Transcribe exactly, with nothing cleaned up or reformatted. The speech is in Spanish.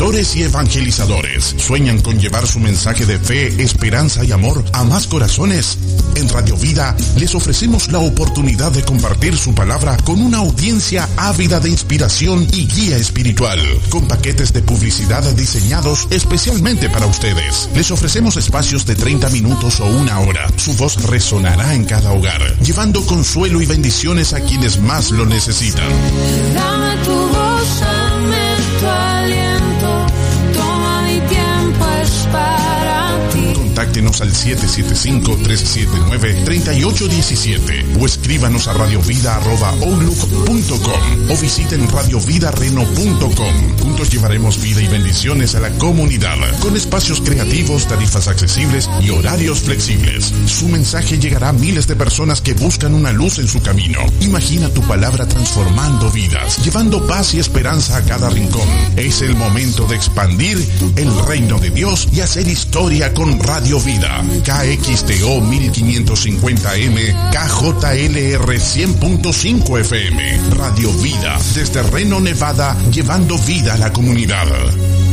pastores y evangelizadores sueñan con llevar su mensaje de fe, esperanza y amor a más corazones. En Radio Vida les ofrecemos la oportunidad de compartir su palabra con una audiencia ávida de inspiración y guía espiritual, con paquetes de publicidad diseñados especialmente para ustedes. Les ofrecemos espacios de treinta minutos o una hora. Su voz resonará en cada hogar, llevando consuelo y bendiciones a quienes más lo necesitan. Dame tu voz, dame tu aliento, toma mi tiempo, es para ti. Contáctenos al siete siete cinco, tres siete nueve, tres ocho uno siete o escríbanos a radiovida arroba outlook punto com o visiten radiovidareno punto com. Juntos llevaremos vida y bendiciones a la comunidad, con espacios creativos, tarifas accesibles y horarios flexibles. Su mensaje llegará a miles de personas que buscan una luz en su camino. Imagina tu palabra transformando vidas, llevando paz y esperanza a cada rincón. Es el momento de expandir el reino de Dios y hacer historia con Radio Vida. K X T O mil quinientos cincuenta M, K J L R cien punto cinco F M. Radio Vida, desde Reno, Nevada, llevando vida a la comunidad.